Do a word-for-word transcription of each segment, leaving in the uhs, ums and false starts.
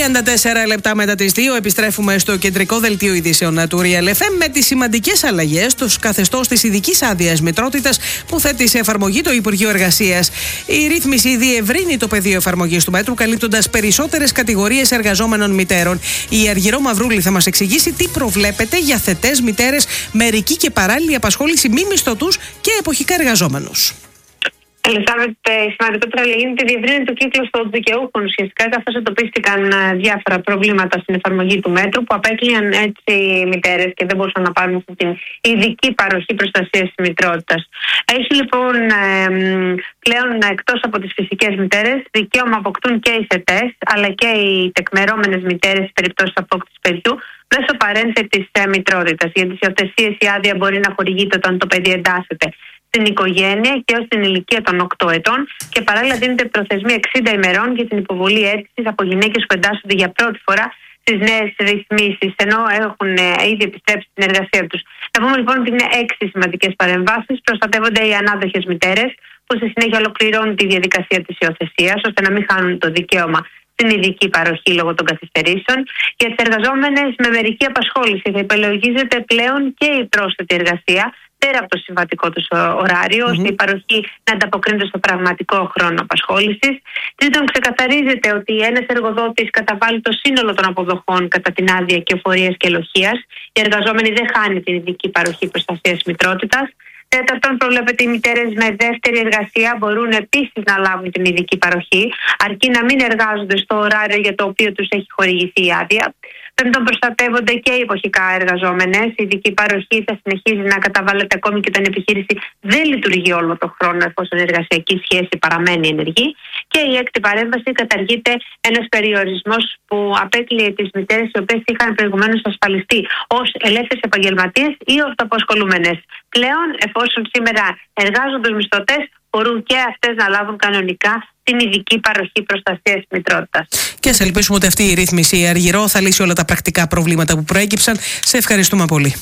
τριάντα τέσσερα λεπτά μετά τις δύο επιστρέφουμε στο κεντρικό δελτίο ειδήσεων του Real εφ εμ με τις σημαντικές αλλαγές στο καθεστώς της ειδικής άδειας μητρότητας που θέτει σε εφαρμογή το Υπουργείο Εργασίας. Η ρύθμιση διευρύνει το πεδίο εφαρμογής του μέτρου, καλύπτοντας περισσότερες κατηγορίες εργαζόμενων μητέρων. Η Αργυρό Μαυρούλη θα μας εξηγήσει τι προβλέπεται για θετές μητέρες, μερική και παράλληλη απασχόληση, μη μισθωτούς και εποχικά εργαζόμενους. Ελισάβετ, η σημαντικότερη αλλαγή είναι ότι διευρύνεται ο κύκλος των δικαιούχων ουσιαστικά, καθώς εντοπίστηκαν διάφορα προβλήματα στην εφαρμογή του μέτρου που απέκλειαν έτσι οι μητέρες και δεν μπορούσαν να πάρουν αυτή την ειδική παροχή προστασίας της μητρότητας. Έχει λοιπόν πλέον εκτός από τις φυσικές μητέρες δικαίωμα αποκτούν και οι θετές αλλά και οι τεκμερώμενες μητέρες σε περιπτώσεις απόκτησης παιδιού μέσω παρένθετης μητρότητας. Για τις υιοθεσίες η άδεια μπορεί να χορηγείται όταν το παιδί εντάσσεται στην οικογένεια και ως την ηλικία των οκτώ ετών και παράλληλα δίνεται προθεσμία εξήντα ημερών για την υποβολή αίτησης από γυναίκες που εντάσσονται για πρώτη φορά στις νέες ρυθμίσεις, ενώ έχουν ήδη επιστρέψει στην εργασία τους. Να πούμε λοιπόν ότι είναι έξι σημαντικές παρεμβάσεις. Προστατεύονται οι ανάδοχες μητέρες που στη συνέχεια ολοκληρώνουν τη διαδικασία της υιοθεσίας ώστε να μην χάνουν το δικαίωμα στην ειδική παροχή λόγω των καθυστερήσεων. Για τις εργαζόμενες με μερική απασχόληση θα υπολογίζεται πλέον και η πρόσθετη εργασία πέρα από το συμβατικό του ωράριο, mm-hmm. ώστε η παροχή να ανταποκρίνεται στο πραγματικό χρόνο απασχόλησης. Τρίτον, ξεκαθαρίζεται ότι ένας εργοδότης καταβάλει το σύνολο των αποδοχών κατά την άδεια κυοφορίας και ελοχείας. Οι εργαζόμενοι δεν χάνουν την ειδική παροχή προστασίας μητρότητας. Τέταρτον, προβλέπεται οι μητέρες με δεύτερη εργασία μπορούν επίσης να λάβουν την ειδική παροχή, αρκεί να μην εργάζονται στο ωράριο για το οποίο τους έχει χορηγηθεί η άδεια. Πέμπτον, προστατεύονται και οι εποχικά εργαζόμενες. Η ειδική παροχή θα συνεχίζει να καταβάλλεται ακόμη και όταν η επιχείρηση δεν λειτουργεί όλο τον χρόνο, εφόσον η εργασιακή σχέση παραμένει ενεργή. Και η έκτη παρέμβαση, καταργείται ένας περιορισμός που απέκλειε τις μητέρες οι οποίες είχαν προηγουμένως ασφαλιστεί ως ελεύθερες επαγγελματίες ή ορθοαπασχολούμενες. Πλέον, εφόσον σήμερα εργάζονται ως μισθωτές, μπορούν και αυτές να λάβουν κανονικά την ειδική παροχή προστασίας μητρότητας. Και ας ελπίσουμε ότι αυτή η ρύθμιση, η Αργυρό, θα λύσει όλα τα πρακτικά προβλήματα που προέκυψαν. Σε ευχαριστούμε πολύ.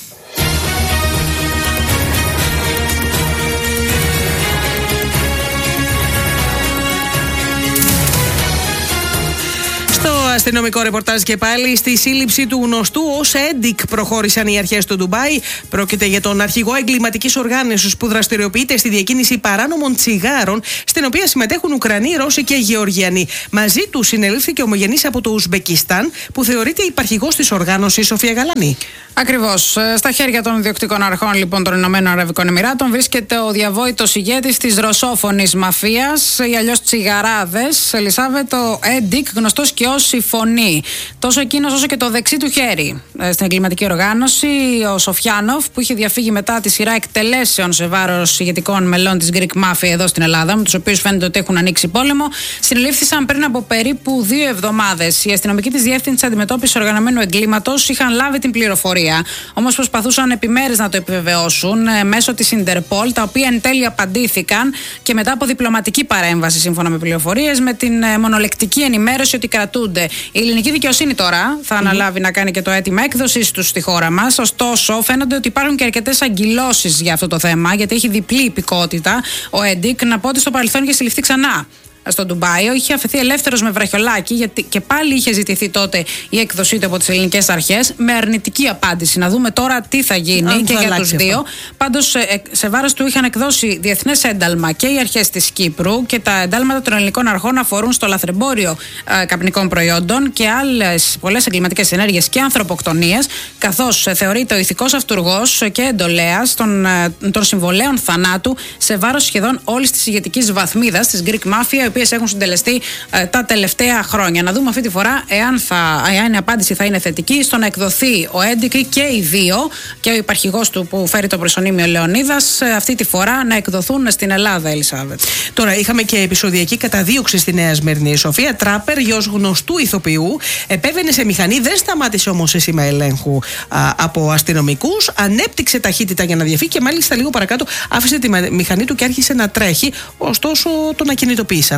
Αστυνομικό ρεπορτάζ και πάλι. Στη σύλληψη του γνωστού ως Έντικ προχώρησαν οι αρχές του Ντουμπάι. Πρόκειται για τον αρχηγό εγκληματικής οργάνωσης που δραστηριοποιείται στη διακίνηση παράνομων τσιγάρων, στην οποία συμμετέχουν Ουκρανοί, Ρώσοι και Γεωργιανοί. Μαζί του συνελήφθηκε ομογενής από το Ουσμπεκιστάν, που θεωρείται υπαρχηγός της οργάνωσης, Σοφία Γαλανή. Ακριβώς. Στα χέρια των διοκτικών αρχών λοιπόν των Ηνωμένων Αραβικών Εμιράτων βρίσκεται ο διαβόητος ηγέτης της ρωσόφωνης μαφίας, ή αλλιώς τσιγαράδες, Ελισάβετ, ο Έντικ, γνωστός και ως η Φωνή. Τόσο εκείνος όσο και το δεξί του χέρι στην εγκληματική οργάνωση, ο Σοφιάνοφ, που είχε διαφύγει μετά τη σειρά εκτελέσεων σε βάρος ηγετικών μελών της Greek Mafia εδώ στην Ελλάδα, με τους οποίους φαίνεται ότι έχουν ανοίξει πόλεμο, συνελήφθησαν πριν από περίπου δύο εβδομάδες. Η αστυνομική της Διεύθυνσης Αντιμετώπισης Οργανωμένου Εγκλήματος είχαν λάβει την πληροφορία. Όμως προσπαθούσαν επιμέρες να το επιβεβαιώσουν ε, μέσω της Ιντερπολ, τα οποία εν τέλει απαντήθηκαν και μετά από διπλωματική παρέμβαση, σύμφωνα με πληροφορίες, με την ε, μονολεκτική ενημέρωση ότι κρατούνται. Η ελληνική δικαιοσύνη τώρα θα mm-hmm. αναλάβει να κάνει και το αίτημα έκδοσης τους στη χώρα μας. Ωστόσο, φαίνονται ότι υπάρχουν και αρκετές αγκυλώσεις για αυτό το θέμα, γιατί έχει διπλή υπηκότητα ο Έντικ. Να πω ότι στο παρελθόν είχε συλληφθεί ξανά στο Ντουμπάι, είχε αφαιθεί ελεύθερος με βραχιολάκι, γιατί και πάλι είχε ζητηθεί τότε η έκδοσή του από τις ελληνικές αρχές, με αρνητική απάντηση. Να δούμε τώρα τι θα γίνει Αν και θα για τους δύο. Πάντως, σε, σε βάρος του είχαν εκδώσει διεθνές ένταλμα και οι αρχές της Κύπρου, και τα εντάλματα των ελληνικών αρχών αφορούν στο λαθρεμπόριο ε, καπνικών προϊόντων και άλλες πολλές εγκληματικές ενέργειες και ανθρωποκτονίες, καθώς ε, θεωρείται ο ηθικός αυτουργός και εντολέας των, ε, των συμβολέων θανάτου σε βάρος σχεδόν όλης της ηγετικής βαθμίδας της Greek Mafia, οι οποίες έχουν συντελεστεί ε, τα τελευταία χρόνια. Να δούμε αυτή τη φορά εάν, θα, εάν η απάντηση θα είναι θετική στο να εκδοθεί ο Έντικ και οι δύο, και ο υπαρχηγός του που φέρει το προσωνύμιο Λεωνίδας, ε, αυτή τη φορά να εκδοθούν στην Ελλάδα, Ελισάβετ. Τώρα, είχαμε και επεισοδιακή καταδίωξη στη Νέα Σμύρνη. Η Σοφία Τράπερ, γιος γνωστού ηθοποιού, επέβαινε σε μηχανή, δεν σταμάτησε όμως σε σήμα ελέγχου α, από αστυνομικούς, ανέπτυξε ταχύτητα για να διαφύγει και μάλιστα λίγο παρακάτω άφησε τη μηχανή του και άρχισε να τρέχει. Ωστόσο, τον ακινητοποίησαν.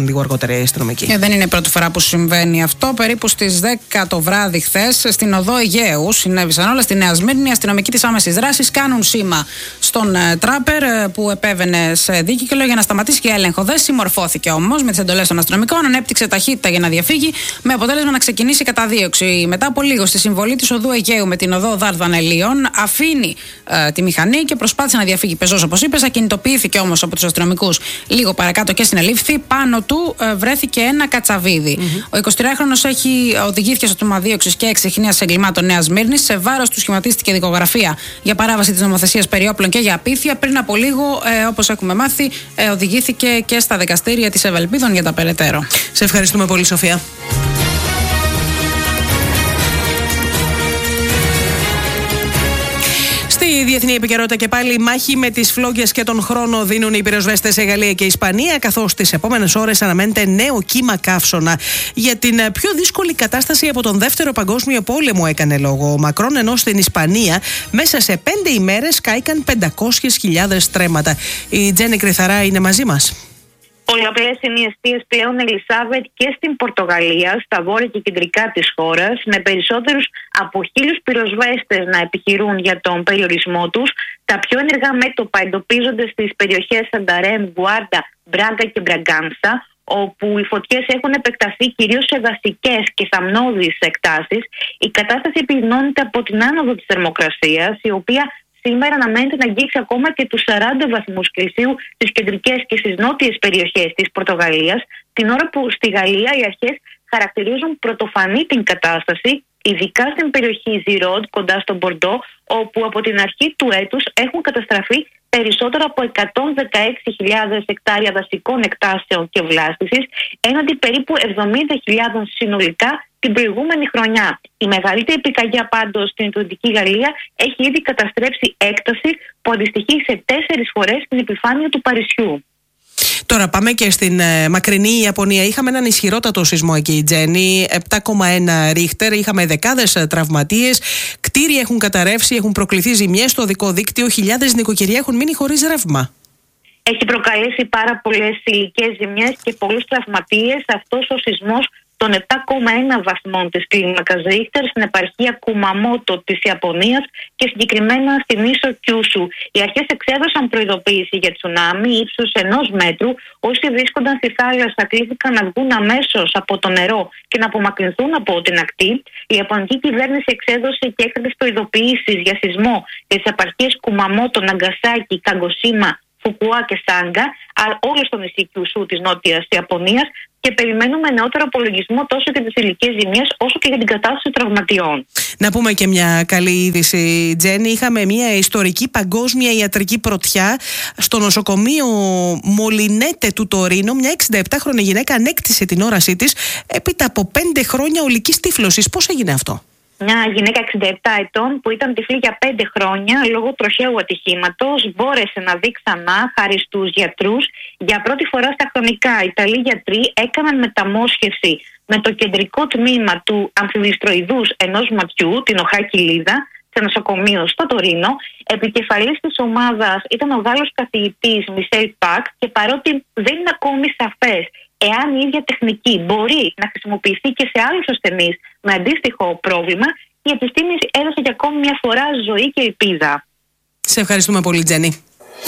είπαν λίγο αργότερα οι αστυνομικοί. Και δεν είναι η πρώτη φορά που συμβαίνει αυτό. Περίπου στις δέκα το βράδυ χθες, στην οδό Αιγαίου, συνέβησαν όλα. Στη Νέα Σμύρνη, οι αστυνομικοί της άμεσης δράσης κάνουν σήμα στον ε, τράπερ ε, που επέβαινε σε δίκυκλο για να σταματήσει και έλεγχο. Δεν συμμορφώθηκε όμως με τις εντολές των αστυνομικών, ανέπτυξε ταχύτητα για να διαφύγει, με αποτέλεσμα να ξεκινήσει καταδίωξη. Μετά από λίγο, στη συμβολή της οδού Αιγαίου με την οδό Δαρδανελίων, αφήνει ε, τη μηχανή και προσπάθησε να διαφύγει πεζός, όπως είπες. Ακινητοποιήθηκε όμως από τους αστυνομικούς λίγο παρακάτω και συνελήφθη. Πάνω του ε, βρέθηκε ένα κατσαβίδι. Mm-hmm. Ο εικοσιτριάχρονος έχει οδηγήθηκε στο τμήμα δίωξης και εξυχνίας εγκλημάτων Νέας Σμύρνης. Σε βάρος του σχηματίστηκε δικογραφία για παράβαση της νομοθεσίας περί όπλων και για απίθεια. Πριν από λίγο, ε, όπως έχουμε μάθει, ε, οδηγήθηκε και στα δικαστήρια της Ευελπίδων για τα περαιτέρω. Σε ευχαριστούμε πολύ, Σοφία. Στη διεθνή επικαιρότητα και πάλι, μάχη με τις φλόγγες και τον χρόνο δίνουν οι πυροσβέστες σε Γαλλία και Ισπανία, καθώς τις επόμενες ώρες αναμένεται νέο κύμα καύσωνα. Για την πιο δύσκολη κατάσταση από τον Δεύτερο Παγκόσμιο Πόλεμο έκανε λόγο ο Μακρόν, ενώ στην Ισπανία μέσα σε πέντε ημέρες κάηκαν πεντακόσιες χιλιάδες στρέμματα. Η Τζέννη Κρυθαρά είναι μαζί μας. Πολλαπλές είναι οι αιστείες πλέον, Ελισάβετ, και στην Πορτογαλία, στα βόρεια και κεντρικά της χώρας, με περισσότερους από χίλιους πυροσβέστες να επιχειρούν για τον περιορισμό τους. Τα πιο ενεργά μέτωπα εντοπίζονται στις περιοχές Σανταρέν, Γουάρντα, Μπράγκα και Μπραγκάνσα, όπου οι φωτιές έχουν επεκταθεί κυρίως σε δασικές και θαμνώδεις εκτάσεις. Η κατάσταση επιδεινώνεται από την άνοδο της θερμοκρασίας, η οποία σήμερα αναμένεται να αγγίξει ακόμα και τους σαράντα βαθμούς Κελσίου στις κεντρικές και στις νότιες περιοχές της Πορτογαλίας, την ώρα που στη Γαλλία οι αρχές χαρακτηρίζουν πρωτοφανή την κατάσταση, ειδικά στην περιοχή Ζιρόντ, κοντά στον Μπορντό, όπου από την αρχή του έτους έχουν καταστραφεί περισσότερο από εκατόν δεκαέξι χιλιάδες εκτάρια δασικών εκτάσεων και βλάστησης, έναντι περίπου εβδομήντα χιλιάδες συνολικά την προηγούμενη χρονιά. Η μεγαλύτερη πυρκαγιά πάντως στην Νοτιοανατολική Γαλλία έχει ήδη καταστρέψει έκταση που αντιστοιχεί σε τέσσερις φορές την επιφάνεια του Παρισιού. Τώρα πάμε και στην ε, μακρινή Ιαπωνία. Είχαμε έναν ισχυρότατο σεισμό εκεί, Τζέννη, επτά κόμμα ένα ρίχτερ. Είχαμε δεκάδες ε, τραυματίες. Κτίρια έχουν καταρρεύσει, έχουν προκληθεί ζημιές στο οδικό δίκτυο. Χιλιάδες νοικοκυριά έχουν μείνει χωρίς ρεύμα. Έχει προκαλέσει πάρα πολλές υλικές ζημιές και πολλούς τραυματίες αυτός ο σεισμός των επτά κόμμα ένα βαθμών της κλίμακας Ρίχτερ στην επαρχία Κουμαμότο της Ιαπωνίας και συγκεκριμένα στην ίσο Κιούσου. Οι αρχές εξέδωσαν προειδοποίηση για τσουνάμι ύψους ενός μέτρου. Όσοι βρίσκονταν στη θάλασσα κλήθηκαν να βγουν αμέσως από το νερό και να απομακρυνθούν από την ακτή. Η Ιαπωνική κυβέρνηση εξέδωσε και έκτακτες προειδοποιήσεις για σεισμό για τις επαρχίες Κουμαμότο, Ναγκασάκι, Καγκοσίμα, Φουκουά και Σάγκα, όλο στο νησί Κιούσου της Νότιας Ιαπωνίας, και περιμένουμε νεότερο απολογισμό τόσο για τις υλικές ζημιές όσο και για την κατάσταση τραυματιών. Να πούμε και μια καλή είδηση, Τζέννη. Είχαμε μια ιστορική παγκόσμια ιατρική πρωτιά στο νοσοκομείο Μολινέτε του Τωρίνο. Μια εξηνταεπτάχρονη γυναίκα ανέκτησε την όρασή της έπειτα από πέντε χρόνια ολικής τύφλωσης. Πώς έγινε αυτό? Μια γυναίκα εξήντα επτά ετών που ήταν τυφλή για πέντε χρόνια λόγω τροχαίου ατυχήματος μπόρεσε να δει ξανά χάρη στους γιατρούς. Για πρώτη φορά στα χρονικά, οι Ιταλοί γιατροί έκαναν μεταμόσχευση με το κεντρικό τμήμα του αμφιβληστροειδούς ενός ματιού, την οχά κοιλίδα, σε νοσοκομείο στο Τωρίνο. Επικεφαλής της ομάδας ήταν ο Γάλλος καθηγητής Μισελ Πακ, και παρότι δεν είναι ακόμη σαφές εάν η ίδια τεχνική μπορεί να χρησιμοποιηθεί και σε άλλους ασθενείς με αντίστοιχο πρόβλημα, η επιστήμη έδωσε για ακόμη μια φορά ζωή και ελπίδα. Σε ευχαριστούμε πολύ, Τζέννη.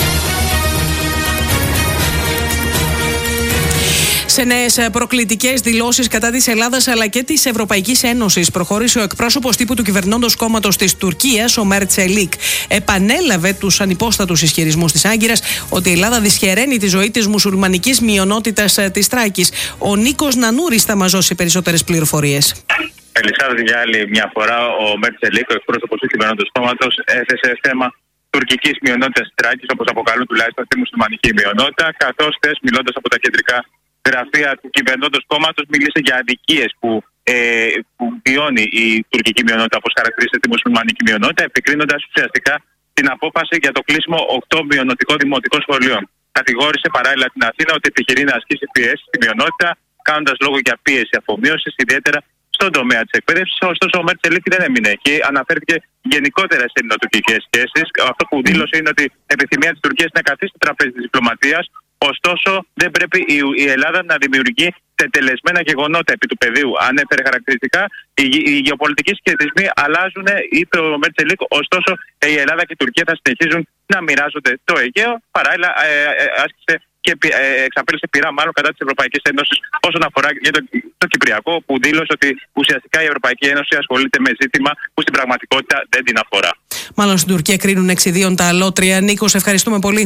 Σε νέες προκλητικές δηλώσεις κατά της Ελλάδας αλλά και της Ευρωπαϊκής Ένωσης προχώρησε ο εκπρόσωπος τύπου του κυβερνώντος κόμματος της Τουρκίας, ο Mert Çelik. Επανέλαβε τους ανυπόστατους ισχυρισμούς της Άγκυρας ότι η Ελλάδα δυσχεραίνει τη ζωή της μουσουλμανικής μειονότητας της Τράκης. Ο Νίκος Νανούρης θα μας δώσει περισσότερες πληροφορίες. Ελισάβετ, για άλλη μια φορά, ο Mert Çelik, ο εκπρόσωπος του κυβερνώντος κόμματος, έθεσε θέμα τουρκικής μειονότητας της Τράκης, όπως αποκαλούν τουλάχιστον τη μουσουλμανική μειονότητα, καθώς χθες, μιλώντας από τα κεντρικά γραφεία του κυβερνώντος κόμματος, μίλησε για αδικίες που, ε, που βιώνει η τουρκική μειονότητα, όπως χαρακτηρίζεται τη μουσουλμανική μειονότητα, επικρίνοντας ουσιαστικά την απόφαση για το κλείσιμο οκτώ μειονοτικών δημοτικών σχολείων. Κατηγόρησε παράλληλα την Αθήνα ότι επιχειρεί να ασκήσει πιέσει στη μειονότητα, κάνοντας λόγο για πίεση αφομοίωσης, ιδιαίτερα στον τομέα της εκπαίδευσης. Ωστόσο, ο Mert Çelik δεν έμεινε εκεί. Αναφέρθηκε γενικότερα σε ελληνοτουρκικές σχέσεις. Αυτό που δήλωσε είναι ότι η επιθυμία της Τουρκίας είναι να καθίσει στο τραπέζι της διπλωματίας, Ωστόσο, δεν πρέπει η Ελλάδα να δημιουργεί τετελεσμένα γεγονότα επί του πεδίου. Ανέφερε χαρακτηριστικά, οι, οι γεωπολιτικοί σχετισμοί αλλάζουν, είπε ο Μετσελίκ. Ωστόσο, η Ελλάδα και η Τουρκία θα συνεχίζουν να μοιράζονται το Αιγαίο. Παράλληλα, ε, ε, άσκησε και ε, εξαπέλυσε πειρά μάλλον κατά της Ευρωπαϊκής Ένωσης όσον αφορά για το, το Κυπριακό, που δήλωσε ότι ουσιαστικά η Ευρωπαϊκή Ένωση ασχολείται με ζήτημα που στην πραγματικότητα δεν την αφορά. Μάλλον στην Τουρκία κρίνουν εξιδίων τα αλότρια. Νίκο, ευχαριστούμε πολύ.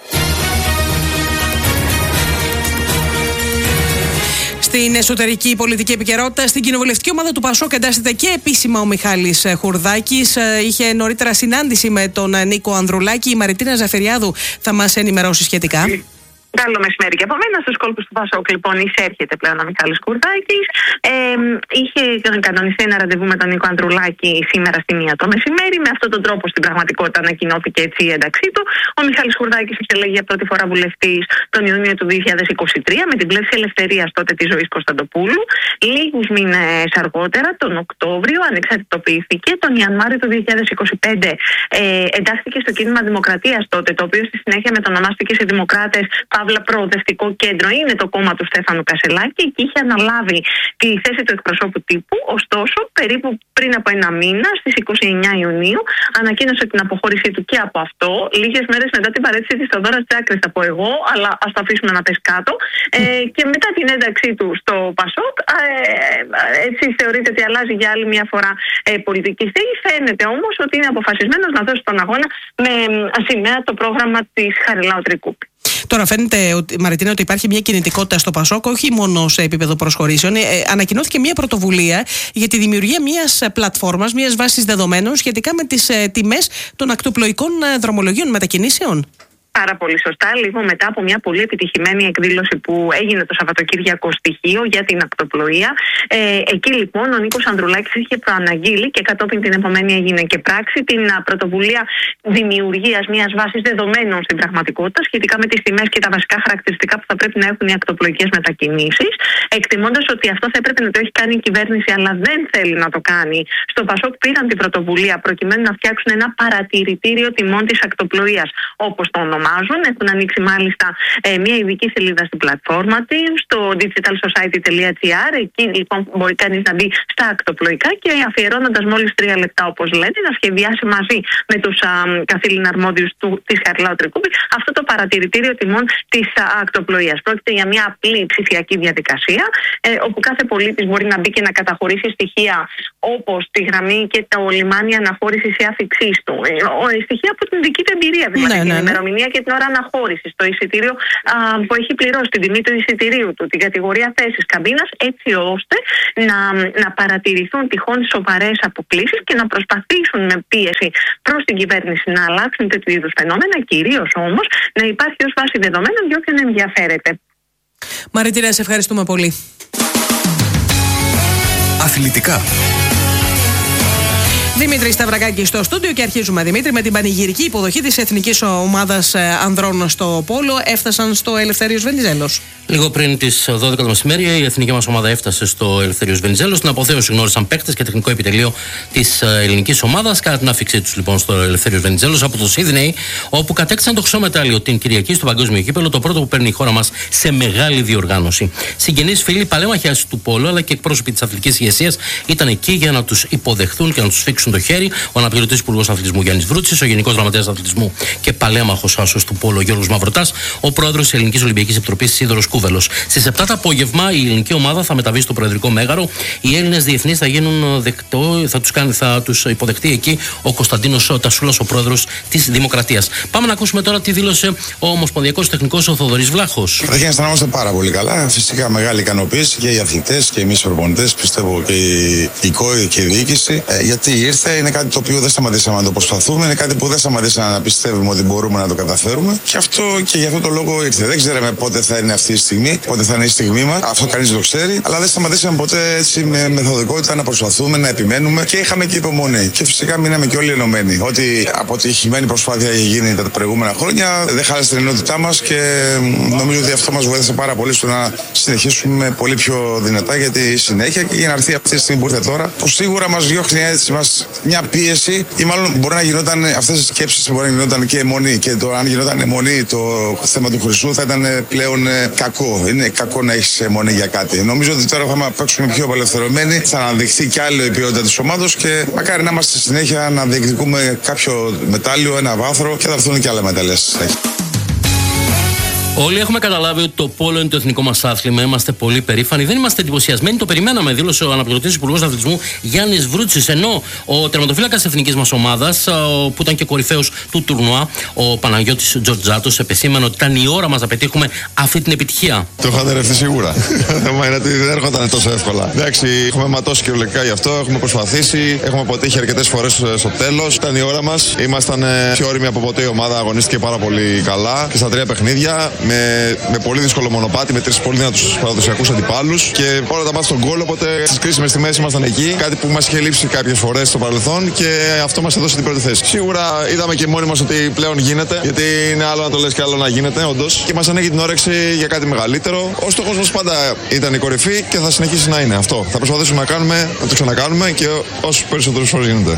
Στην εσωτερική πολιτική επικαιρότητα, στην κοινοβουλευτική ομάδα του Πασόκ εντάσσεται και επίσημα ο Μιχάλης Χουρδάκης. Είχε νωρίτερα συνάντηση με τον Νίκο Ανδρουλάκη. Η Μαριτίνα Ζαφεριάδου θα μας ενημερώσει σχετικά. Καλό μεσημέρι και από μένα. Στους κόλπους του Πασόκ, λοιπόν, εισέρχεται πλέον ο Μιχάλης Χουρδάκης. Ε, είχε κανονιστεί ένα ραντεβού με τον Νίκο Ανδρουλάκη σήμερα στη μία το μεσημέρι. Με αυτόν τον τρόπο, στην πραγματικότητα, ανακοινώθηκε έτσι η ένταξή του. Ο Μιχάλης Χουρδάκης εξελέγει για πρώτη φορά βουλευτής τον Ιούνιο του δύο χιλιάδες είκοσι τρία με την πλεύση ελευθερίας τότε της Ζωής Κωνσταντοπούλου. Λίγους μήνες αργότερα, τον Οκτώβριο, ανεξαρτητοποιήθηκε. Τον Ιανουάριο του δύο χιλιάδες είκοσι πέντε ε, εντάχθηκε στο κίνημα Δημοκρατίας τότε, το οποίο στη συνέχεια μετονομάστηκε σε Δημοκράτες Παύλα Προοδευτικό Κέντρο. Είναι το κόμμα του Στέφανου Κασελάκη και είχε αναλάβει τη θέση του εκπροσώπου τύπου. Ωστόσο, περίπου πριν από ένα μήνα, στις είκοσι εννέα Ιουνίου, ανακοίνωσε την αποχώρησή του και από αυτό. Λίγες μέρες μετά την παρέτηση της Θεοδόρας Τσάκρης, θα πω εγώ, αλλά ας το αφήσουμε να πέσει κάτω. Ε, και μετά την ένταξή του στο Πασόκ, ε, έτσι θεωρείται ότι αλλάζει για άλλη μια φορά ε, πολιτική στέγη. Φαίνεται όμως ότι είναι αποφασισμένος να δώσει τον αγώνα με σημαία το πρόγραμμα της Χαριλάου Τρικούπη. Τώρα φαίνεται, ότι, Μαριτίνα, ότι υπάρχει μια κινητικότητα στο Πασόκ, όχι μόνο σε επίπεδο προσχωρήσεων. Ε, ανακοινώθηκε μια πρωτοβουλία για τη δημιουργία μιας πλατφόρμας, μιας βάσης δεδομένων σχετικά με τις ε, τιμές των ακτοπλοϊκών ε, δρομολογίων μετακινήσεων. Πάρα πολύ σωστά. Λίγο μετά από μια πολύ επιτυχημένη εκδήλωση που έγινε το Σαββατοκύριακο στοιχείο για την ακτοπλοεία. Ε, εκεί λοιπόν ο Νίκος Ανδρουλάκης είχε προαναγγείλει και κατόπιν την επομένη έγινε και πράξη την πρωτοβουλία δημιουργίας μιας βάσης δεδομένων στην πραγματικότητα σχετικά με τις τιμές και τα βασικά χαρακτηριστικά που θα πρέπει να έχουν οι ακτοπλοϊκές μετακινήσεις. Εκτιμώντας ότι αυτό θα έπρεπε να το έχει κάνει η κυβέρνηση, αλλά δεν θέλει να το κάνει, στο Πασόκ πήραν την πρωτοβουλία προκειμένου να φτιάξουν ένα παρατηρητήριο τιμών της ακτοπλοείας, όπως το ονομάζουν. Έχουν ανοίξει μάλιστα ε, μια ειδική σελίδα στην πλατφόρμα της, στο digital society dot g r. Εκεί λοιπόν μπορεί κανείς να μπει στα ακτοπλοϊκά και αφιερώνοντας μόλις τρία λεπτά, όπως λέτε, να σχεδιάσει μαζί με τους καθήλυνα αρμόδιους της Χαριλάου Τρικούπη αυτό το παρατηρητήριο τιμών της ακτοπλοείας. Πρόκειται για μια απλή ψηφιακή διαδικασία, ε, όπου κάθε πολίτης μπορεί να μπει και να καταχωρήσει στοιχεία όπως τη γραμμή και το λιμάνι αναχώρησης ή αφιξής του. Ε, στοιχεία από την δική του εμπειρία, δηλαδή ναι, την ναι, ναι. ημερομηνία και την ώρα αναχώρησης, το εισιτήριο α, που έχει πληρώσει, την τιμή του εισιτηρίου του, την κατηγορία θέσης καμπίνας, έτσι ώστε να, να παρατηρηθούν τυχόν σοβαρές αποκλίσεις και να προσπαθήσουν με πίεση προς την κυβέρνηση να αλλάξουν τέτοιου είδους φαινόμενα, κυρίως όμως να υπάρχει ως βάση δεδομένων για όποιον ενδιαφέρεται. Μαριτίνα, σε ευχαριστούμε πολύ. Αθλητικά. Δημήτρη Σταυρακάκη στο στούντιο και αρχίζουμε, Δημήτρη, με την πανηγυρική υποδοχή της εθνικής ομάδας ανδρών στο πόλο. Έφτασαν στο Ελευθέριος Βενιζέλος. Λίγο πριν τις δώδεκα το μεσημέρι, η εθνική μας ομάδα έφτασε στο Ελευθέριος Βενιζέλος. Στην αποθέωση γνώρισαν παίκτες και τεχνικό επιτελείο της ελληνικής ομάδας. Κατά την άφηξή τους λοιπόν στο Ελευθέριος Βενιζέλος από το Σίδνεϊ, όπου κατέκτησαν το χρυσό μετάλλιο την Κυριακή στο Παγκόσμιο Κύπελλο, το πρώτο που παίρνει η χώρα μας σε μεγάλη διοργάνωση. Συγγενείς, φίλοι, παλέμαχοι του πόλου αλλά και εκπρόσωποι της αθλητικής ηγεσίας ήταν εκεί για να τους υποδεχθούν και να τους σφίξουν το χέρι. Ο αναπληρωτής υπουργός αθλητισμού Γιάννης Βρούτσης, ο γενικός γραμματέας αθλητισμού και παλέμαχος άσος του πόλου Γιώργος Μαυροτάς, ο πρόεδρος της Ελληνικής Ολυμπιακής Επιτροπής Σίδωρος Κούβελος. Στις επτά το απόγευμα η ελληνική ομάδα θα μεταβεί στο Προεδρικό Μέγαρο. Οι Έλληνες διεθνείς θα γίνουν δεκτό, θα τους, κάνει, θα τους υποδεχτεί εκεί ο Κωνσταντίνος Τασούλας, ο πρόεδρος της Δημοκρατίας. Πάμε να ακούσουμε τώρα τι δήλωσε ο Ομοσπονδιακός Τεχνικός ο Θοδωρής Βλάχος. Καταρχήν αισθανόμαστε πάρα πολύ καλά. Φυσικά μεγάλη ικανοποίηση και οι αθλητές και εμείς οι προπονητές, πιστεύω και η ΚΟΗ και η διοίκηση. Ε, γιατί ήρθε, είναι κάτι το οποίο δεν σταματήσαμε να το προσπαθούμε, είναι κάτι που δεν σταματήσαμε να πιστεύουμε ότι μπορούμε να το καταφέρουμε. Και αυτό και για αυτό το λόγο ήρθε. Δεν ξέραμε πότε θα είναι αυτή η στιγμή, πότε θα είναι η στιγμή μας. Αυτό κανείς δεν το ξέρει. Αλλά δεν σταματήσαμε ποτέ έτσι με μεθοδικότητα να προσπαθούμε, να επιμένουμε και είχαμε και υπομονή. Και φυσικά μείναμε και όλοι ενωμένοι. Ότι αποτυχημένη προσπάθεια έχει γίνει τα προηγούμενα χρόνια δεν χάλασε την ενότητά μας και νομίζω ότι αυτό μας βοήθησε πάρα πολύ στο να συνεχίσουμε πολύ πιο δυνατά για τη συνέχεια και για να έρθει αυτή τη στιγμή που ήρθε τώρα, που σίγουρα μας διώχνει έτσι, μας μια πίεση, ή μάλλον μπορεί να γινόταν αυτές οι σκέψεις, μπορεί να γινόταν και αιμονή. Και το, αν γινόταν αιμονή το θέμα του Χρυσού θα ήταν πλέον κακό. Είναι κακό να έχεις αιμονή για κάτι. Νομίζω ότι τώρα θα παίξουμε πιο απελευθερωμένοι, θα αναδειχθεί κι άλλο η ποιότητα της ομάδος και μακάρι να είμαστε στη συνέχεια να διεκδικούμε κάποιο μετάλλιο, ένα βάθρο και θα έρθουν και άλλα μετάλλια στη συνέχεια. Όλοι έχουμε καταλάβει ότι το πόλο είναι το εθνικό μας άθλημα. Είμαστε πολύ περήφανοι. Δεν είμαστε εντυπωσιασμένοι. Το περιμέναμε, δήλωσε ο αναπληρωτής υπουργός αθλητισμού Γιάννης Βρούτσης. Ενώ ο τερματοφύλακας της εθνικής μας ομάδας, που ήταν και κορυφαίος του τουρνουά, ο Παναγιώτης Τζορτζάτος, επεσήμανε ότι ήταν η ώρα μας να πετύχουμε αυτή την επιτυχία. Το είχα αδερευτεί σίγουρα. Το θέμα είναι ότι δεν έρχονταν τόσο εύκολα. Εντάξει, έχουμε ματώσει κυριολεκτικά γι' αυτό. Έχουμε προσπαθήσει. Έχουμε αποτύχει αρκετές φορές στο τέλος. Ήταν η ώρα μας. Ήμασταν πιο όριμοι από ποτέ. Η ομάδα αγωνίστηκε πάρα πολύ καλά και στα τρία παιχνίδια. Με, με πολύ δύσκολο μονοπάτι, με τρεις πολύ δυνατούς παραδοσιακούς αντιπάλους και όλα τα μάτια στον γκολ. Οπότε στις κρίσιμες στιγμές ήμασταν εκεί. Κάτι που μας είχε λείψει κάποιες φορές στο παρελθόν και αυτό μας έδωσε την πρώτη θέση. Σίγουρα είδαμε και μόνοι μας ότι πλέον γίνεται, γιατί είναι άλλο να το λες και άλλο να γίνεται, όντως. Και μας ανέχει την όρεξη για κάτι μεγαλύτερο. Ο στόχος μας πάντα ήταν η κορυφή και θα συνεχίσει να είναι αυτό. Θα προσπαθήσουμε να κάνουμε, να το ξανακάνουμε και όσους περισσότερους φορές γίνεται.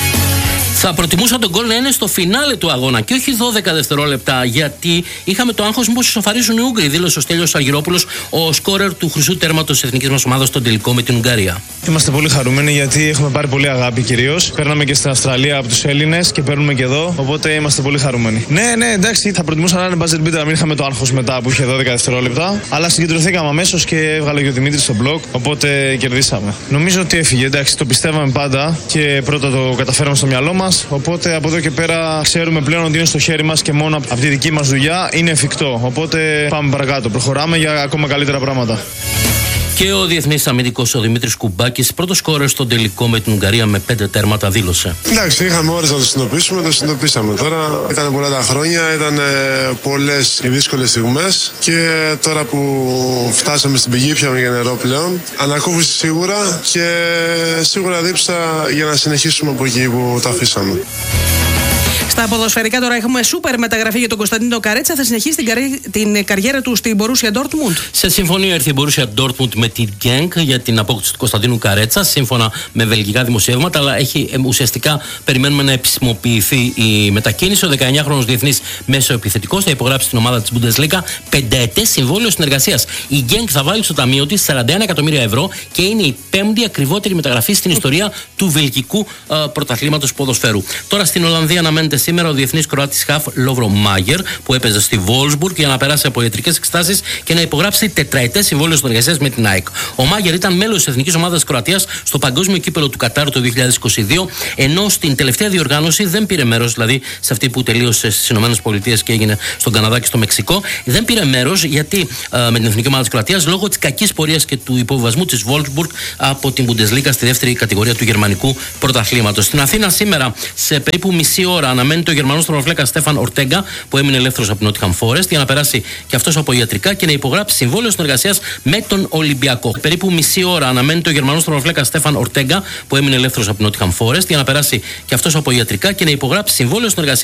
Θα προτιμούσα τον γκολ να είναι στο φινάλε του αγώνα και όχι δώδεκα δευτερόλεπτα, γιατί είχαμε το άγχος μήπως ισοφαρίζουν οι Ούγγροι, δήλωσε ο Στέλιος Αργυρόπουλος, ο σκόρερ του χρυσού τέρματος της εθνικής μας ομάδας στον τελικό με την Ουγγαρία. Είμαστε πολύ χαρούμενοι γιατί έχουμε πάρει πολύ αγάπη κυρίως. Παίρναμε και στην Αυστραλία από τους Έλληνες και παίρνουμε και εδώ, οπότε είμαστε πολύ χαρούμενοι. Ναι, ναι, εντάξει, θα προτιμούσα να είναι buzzer beater, να μην είχαμε το άγχος μετά που είχε δώδεκα δευτερόλεπτα, αλλά συγκεντρωθήκαμε αμέσως και έβγαλε και ο Δημήτρης στο μπλοκ, οπότε κερδίσαμε. Νομίζω ότι έφυγε, εντάξει, το πιστεύαμε πάντα και πρώτα το καταφέραμε στο μυαλό μας. Οπότε από εδώ και πέρα ξέρουμε πλέον ότι είναι στο χέρι μας και μόνο από τη δική μας δουλειά είναι εφικτό. Οπότε πάμε παρακάτω. Προχωράμε για ακόμα καλύτερα πράγματα. Και ο διεθνής αμυντικός ο Δημήτρης Κουμπάκης, πρώτο σκόρερ στον τελικό με την Ουγγαρία με πέντε τέρματα, δήλωσε. Εντάξει, είχαμε ώρες να το συνειδητοποιήσουμε, το συνειδητοποίησαμε τώρα. Ήταν πολλά τα χρόνια, ήταν πολλές οι δύσκολες στιγμές και τώρα που φτάσαμε στην πηγή, πιάμε για νερό πλέον. Ανακούφιση σίγουρα και σίγουρα δίψα για να συνεχίσουμε από εκεί που τα αφήσαμε. Στα ποδοσφαιρικά τώρα έχουμε σούπερ μεταγραφή για τον Κωνσταντίνο Καρέτσα. Θα συνεχίσει την, καρι... την καριέρα του στην Borussia Dortmund. Σε συμφωνία ήρθε η Borussia Dortmund με την Genk για την απόκτηση του Κωνσταντίνου Καρέτσα, σύμφωνα με βελγικά δημοσιεύματα, αλλά έχει ουσιαστικά περιμένουμε να επισημοποιηθεί η μετακίνηση. Ο δεκαεννιάχρονος διεθνής μέσοεπιθετικός θα υπογράψει στην ομάδα της Bundesliga πενταετές συμβόλαιο συνεργασίας. Η Genk θα βάλει στο ταμείο της σαράντα ένα εκατομμύρια ευρώ και είναι η πέμπτη ακριβότερη μεταγραφή στην ιστορία του βελγικού uh, πρωταθλήματος ποδοσφαίρου. Τώρα στην Ολλανδία αναμένεται σήμερα ο διεθνής Κροάτης χαφ Λόβρο Μάγερ, που έπαιζε στη Wolfsburg, για να περάσει από ιατρικές εξετάσεις και να υπογράψει τετραετές συμβόλαιο συνεργασίας με την ΑΕΚ. Ο Μάγερ ήταν μέλος της εθνικής ομάδας Κροατίας στο Παγκόσμιο Κύπελλο του Κατάρ το δύο χιλιάδες είκοσι δύο, ενώ στην τελευταία διοργάνωση δεν πήρε μέρος, δηλαδή σε αυτή που τελείωσε στις ΗΠΑ και έγινε στον Καναδά και στο Μεξικό. Δεν πήρε μέρος γιατί ε, με την εθνική ομάδα της Κροατίας λόγω της κακής πορείας και του υποβιβασμού της Wolfsburg από την Bundesliga στη δεύτερη κατηγορία του γερμανικού πρωταθλήματος. Στην Αθήνα σήμερα σε περίπου μισή ώρα αναμένεται ο Γερμανός τερματοφύλακας Στέφαν Ορτέγκα, που έμεινε ελεύθερος από την Νότιχαμ Φόρεστ, για να περάσει και αυτός από ιατρικά και να υπογράψει συμβόλαιο συνεργασίας με τον Ολυμπιακό. Περίπου μισή ώρα αναμένεται ο Γερμανός τερματοφύλακας Στέφαν Ορτέγκα, που έμεινε ελεύθερος από την Νότιχαμ Φόρεστ, για να περάσει και αυτός από ιατρικά και να υπογράψει συμβόλαιο συνεργασίας